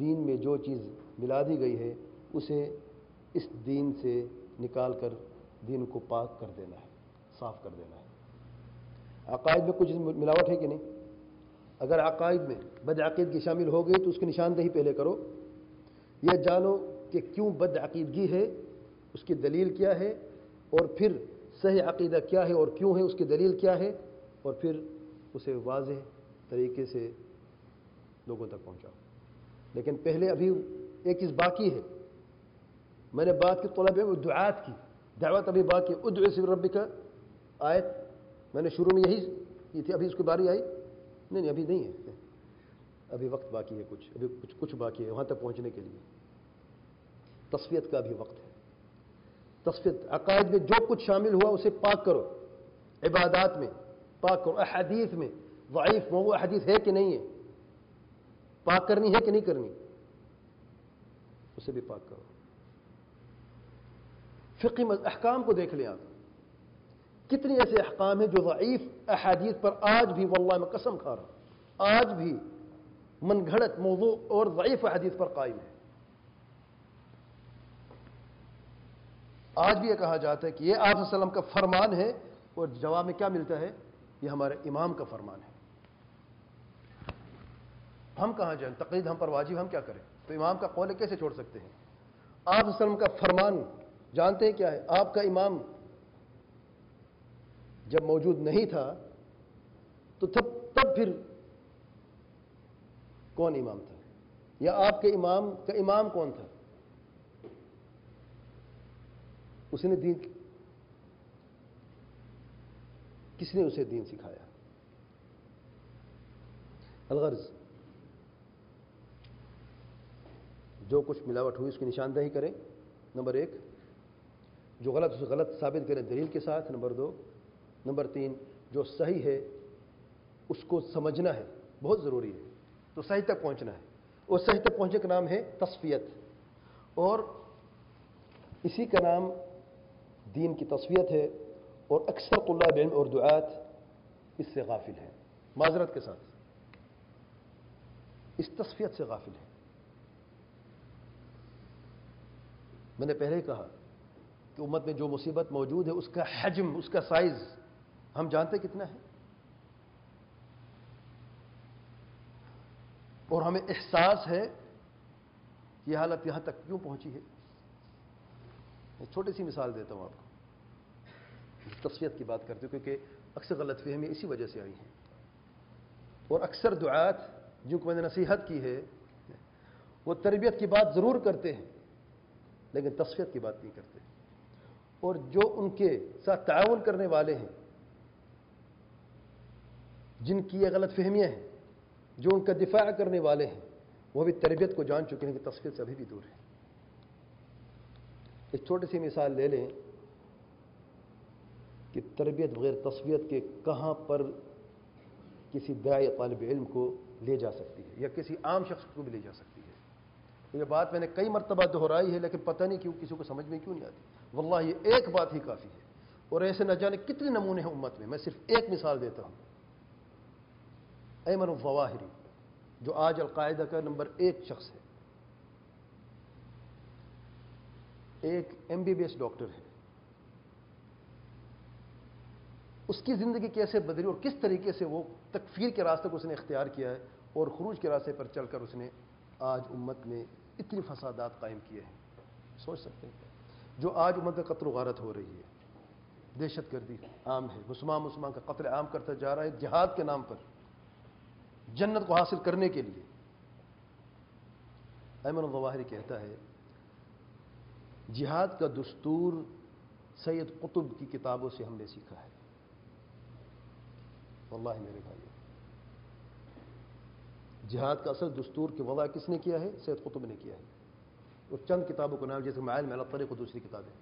دین میں جو چیز ملا دی گئی ہے اسے اس دین سے نکال کر دین کو پاک کر دینا ہے، صاف کر دینا ہے۔ عقائد میں کچھ ملاوٹ ہے کہ نہیں؟ اگر عقائد میں بدعقیدگی شامل ہو گئی تو اس کی نشاندہی پہلے کرو، یہ جانو کہ کیوں بدعقیدگی ہے، اس کی دلیل کیا ہے، اور پھر صحیح عقیدہ کیا ہے اور کیوں ہے، اس کی دلیل کیا ہے، اور پھر اسے واضح طریقے سے لوگوں تک پہنچاؤ۔ لیکن پہلے ابھی ایک چیز باقی ہے، میں نے بات کی طلب و دعات کی، دعوت ابھی باقی، ادعو اسم ربک آیت میں نے شروع میں یہی کی تھی، ابھی اس کی باری آئی نہیں، ابھی نہیں ہے، ابھی وقت باقی ہے، ابھی کچھ باقی ہے وہاں تک پہنچنے کے لیے۔ تصفیت کا بھی وقت ہے، تصفیت عقائد میں جو کچھ شامل ہوا اسے پاک کرو، عبادات میں پاک کرو، احادیث میں ضعیف موضوع احادیث ہے کہ نہیں ہے، پاک کرنی ہے کہ نہیں کرنی، اسے بھی پاک کرو۔ فقہ احکام کو دیکھ لیں آپ، کتنے ایسے احکام ہیں جو ضعیف احادیث پر آج بھی، واللہ میں قسم کھا رہا ہوں، آج بھی من گھڑت موضوع اور ضعیف احادیث پر قائم ہے۔ آج بھی یہ کہا جاتا ہے کہ یہ آپ صلی اللہ علیہ وسلم کا فرمان ہے، اور جواب میں کیا ملتا ہے؟ یہ ہمارے امام کا فرمان ہے۔ ہم کہاں جائیں؟ تقلید ہم پر واجب، ہم کیا کریں؟ تو امام کا قول کیسے چھوڑ سکتے ہیں؟ آپ صلی اللہ علیہ وسلم کا فرمان جانتے ہیں کیا ہے؟ آپ کا امام جب موجود نہیں تھا تو تب پھر کون امام تھا؟ یا آپ کے امام کا امام کون تھا؟ اس نے دین، کس نے اسے دین سکھایا؟ الغرض جو کچھ ملاوٹ ہوئی اس کی نشاندہی کریں، نمبر 1، جو غلط اسے غلط ثابت کریں دلیل کے ساتھ، نمبر 2، نمبر 3 جو صحیح ہے اس کو سمجھنا ہے، بہت ضروری ہے، تو صحیح تک پہنچنا ہے، اور صحیح تک پہنچنے کا نام ہے تصفیت، اور اسی کا نام دین کی تصفیت ہے، اور اکثر طلاب علم اور دعات اس سے غافل ہیں، معذرت کے ساتھ اس تصفیت سے غافل ہیں۔ میں نے پہلے ہی کہا کہ امت میں جو مصیبت موجود ہے اس کا حجم، اس کا سائز ہم جانتے کتنا ہے، اور ہمیں احساس ہے یہ حالت یہاں تک کیوں پہنچی ہے۔ میں چھوٹی سی مثال دیتا ہوں آپ کو، تصفیت کی بات کرتے ہوں کیونکہ اکثر غلط فہمی اسی وجہ سے آئی ہیں، اور اکثر دعات جن کو میں نے نصیحت کی ہے وہ تربیت کی بات ضرور کرتے ہیں لیکن تصفیت کی بات نہیں کرتے، اور جو ان کے ساتھ تعاون کرنے والے ہیں جن کی یہ غلط فہمیاں ہیں، جو ان کا دفاع کرنے والے ہیں، وہ بھی تربیت کو جان چکے ہیں کہ تصفیت سے ابھی بھی دور ہے۔ ایک چھوٹی سی مثال لے لیں کہ تربیت بغیر تصفیت کے کہاں پر کسی داعی طالب علم کو لے جا سکتی ہے، یا کسی عام شخص کو بھی لے جا سکتی ہے۔ یہ بات میں نے کئی مرتبہ دہرائی ہے لیکن پتہ نہیں کیوں کسی کو سمجھ میں کیوں نہیں آتی۔ واللہ یہ ایک بات ہی کافی ہے، اور ایسے نہ جانے کتنے نمونے ہیں امت میں۔ میں صرف ایک مثال دیتا ہوں، ایمن الظواہری جو آج القاعدہ کا نمبر 1 شخص ہے، ایک MBBS ڈاکٹر ہے، اس کی زندگی کیسے بدلی اور کس طریقے سے وہ تکفیر کے راستے کو اس نے اختیار کیا ہے، اور خروج کے راستے پر چل کر اس نے آج امت میں اتنی فسادات قائم کیے ہیں، سوچ سکتے ہیں؟ جو آج امت میں قتل و غارت ہو رہی ہے، دہشت گردی عام ہے، مسلمان کا قتل عام کرتا جا رہا ہے جہاد کے نام پر، جنت کو حاصل کرنے کے لیے۔ ایمن الظواہری کہتا ہے جہاد کا دستور سید قطب کی کتابوں سے ہم نے سیکھا ہے۔ واللہ میرے بھائی، جہاد کا اصل دستور کی وضع کس نے کیا ہے؟ سید قطب نے کیا ہے، اور چند کتابوں کو نام جیسے معالم علی الطریق اور دوسری کتابیں۔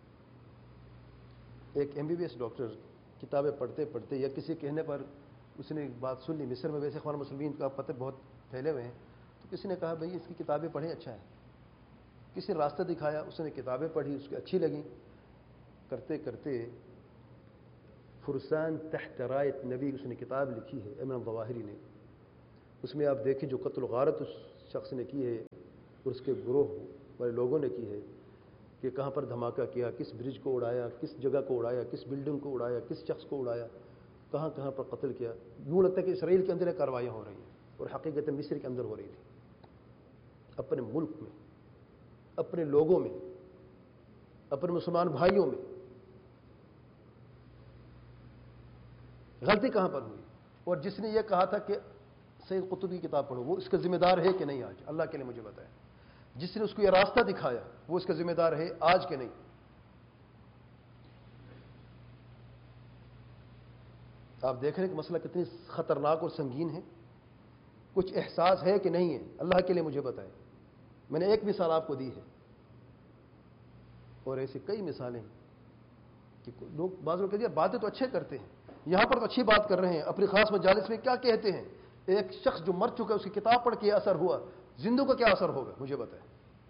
ایک MBBS ڈاکٹر کتابیں پڑھتے پڑھتے یا کسی کہنے پر اس نے ایک بات سن لی، مصر میں ویسے اخوان مسلمین کا پتہ بہت پھیلے ہوئے ہیں، تو کسی نے کہا بھئی اس کی کتابیں پڑھیں، اچھا ہے۔ کسی نے راستہ دکھایا، اس نے کتابیں پڑھی، اس کی اچھی لگیں، کرتے کرتے فرسان تحت رایت نبی اس نے کتاب لکھی ہے ایمن الظواہری نے۔ اس میں آپ دیکھیں جو قتل و غارت اس شخص نے کی ہے اور اس کے گروہ والے لوگوں نے کی ہے کہ کہاں پر دھماکہ کیا، کس برج کو اڑایا، کس جگہ کو اڑایا، کس بلڈنگ کو اڑایا، کس شخص کو اڑایا، کہاں کہاں پر قتل کیا. یوں لگتا ہے کہ اسرائیل کے اندر یہ کارروائیاں ہو رہی ہیں اور حقیقت مصر کے اندر ہو رہی تھی. اپنے ملک میں، اپنے لوگوں میں، اپنے مسلمان بھائیوں میں. غلطی کہاں پر ہوئی؟ اور جس نے یہ کہا تھا کہ سید قطب کی کتاب پڑھو، وہ اس کا ذمہ دار ہے کہ نہیں آج؟ اللہ کے لیے مجھے بتائیں. جس نے اس کو یہ راستہ دکھایا وہ اس کا ذمہ دار ہے آج کے نہیں؟ آپ دیکھ رہے ہیں کہ مسئلہ کتنی خطرناک اور سنگین ہے. کچھ احساس ہے کہ نہیں ہے؟ اللہ کے لیے مجھے بتائیں. میں نے ایک مثال آپ کو دی ہے اور ایسی کئی مثالیں کہ لوگ، بعض لوگ کہتے ہیں باتیں تو اچھے کرتے ہیں، یہاں پر تو اچھی بات کر رہے ہیں، اپنی خاص مجالس میں کیا کہتے ہیں. ایک شخص جو مر چکا ہے اس کی کتاب پڑھ کے اثر ہوا، زندوں کا کیا اثر ہوگا مجھے بتائیں.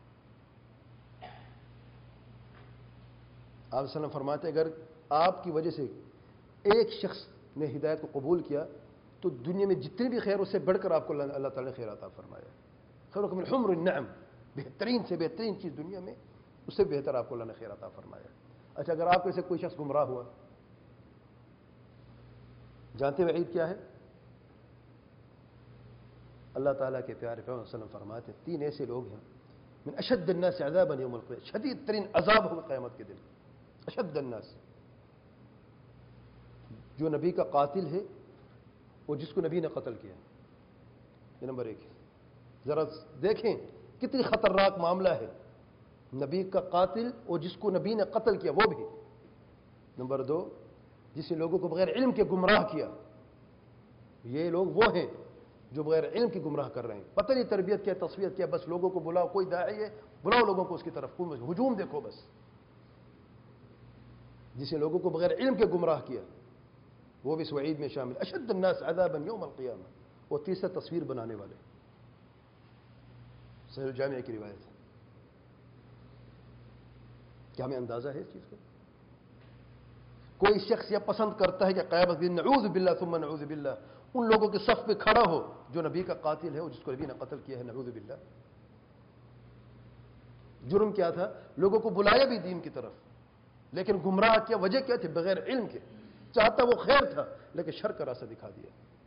آپ صلی اللہ علیہ وسلم فرماتے ہیں اگر آپ کی وجہ سے ایک شخص نے ہدایت کو قبول کیا تو دنیا میں جتنے بھی خیر اس سے بڑھ کر آپ کو اللہ تعالیٰ نے خیر عطا فرمایا. خیرکم من حمر النعم، بہترین سے بہترین چیز دنیا میں، اس سے بہتر آپ کو اللہ نے خیر عطا فرمایا. اچھا، اگر آپ میں سے کوئی شخص گمراہ ہوا، جانتے ہیں وعید کیا ہے؟ اللہ تعالیٰ کے پیارے پیغمبر صلی اللہ علیہ وسلم فرماتے ہیں 3 ایسے لوگ ہیں من اشد الناس عذابا یوم القیامہ، شدید ترین عذاب ہوگا قیامت کے دن. اشد الناس، جو نبی کا قاتل ہے اور جس کو نبی نے قتل کیا. یہ نمبر 1 ہے. ذرا دیکھیں کتنی خطرناک معاملہ ہے. نبی کا قاتل اور جس کو نبی نے قتل کیا وہ بھی. نمبر 2، جس نے لوگوں کو بغیر علم کے گمراہ کیا. یہ لوگ وہ ہیں جو بغیر علم کی گمراہ کر رہے ہیں. پتہ نہیں تربیت کیا، تصفیت کیا، بس لوگوں کو بلاؤ، کوئی داعی ہے بلاؤ لوگوں کو اس کی طرف، ہجوم دیکھو بس. جس نے لوگوں کو بغیر علم کے گمراہ کیا وہ بھی اس وعید میں شامل. اشد الناس عذابا یوم القیامہ. اور تیسرا تصویر بنانے والے. صحیح الجامع کی روایت ہے. کیا ہمیں اندازہ ہے اس چیز کا؟ کوئی شخص یہ پسند کرتا ہے کہ قیامت دن نعوذ باللہ ثم نعوذ باللہ ان لوگوں کے صف پہ کھڑا ہو جو نبی کا قاتل ہے اور جس کو نبی نے قتل کیا ہے. نعوذ باللہ. جرم کیا تھا؟ لوگوں کو بلایا بھی دین کی طرف لیکن گمراہ کیا. وجہ کیا تھی؟ بغیر علم کے. چاہتا وہ خیر تھا لیکن شر کا راستہ دکھا دیا.